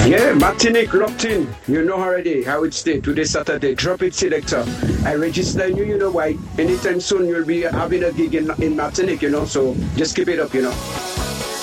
Yeah, Martinique locked in. You know already how it's day. Today Saturday. Drop it, selector. I register you, you know why. Anytime soon you'll be having a gig in Martinique, you know. So just keep it up, you know.